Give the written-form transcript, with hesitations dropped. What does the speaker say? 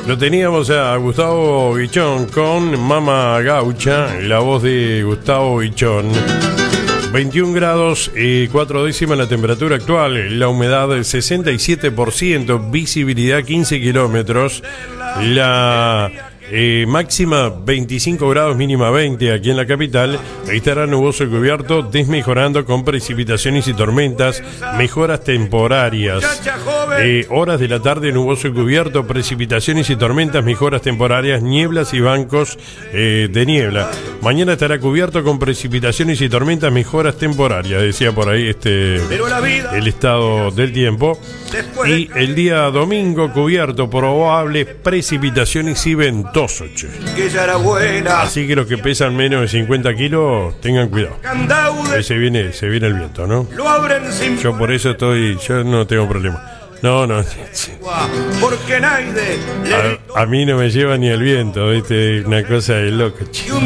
Lo teníamos a Gustavo Guichón con Mama Gaucha, la voz de Gustavo Guichón. 21 grados y 4 décimas la temperatura actual, la humedad 67%, visibilidad 15 kilómetros, la máxima 25 grados, mínima 20 aquí en la capital. Estará nuboso y cubierto, desmejorando con precipitaciones y tormentas, mejoras temporarias. Horas de la tarde nuboso y cubierto, precipitaciones y tormentas, mejoras temporarias, nieblas y bancos de niebla. Mañana estará cubierto con precipitaciones y tormentas, mejoras temporarias, decía por ahí el estado del tiempo. Y el día domingo cubierto, probables precipitaciones y ventoso. Así que los que pesan menos de 50 kilos tengan cuidado, que se viene el viento, ¿no? Yo por eso yo no tengo problema. No. A mí no me lleva ni el viento, ¿viste? Una cosa de loco.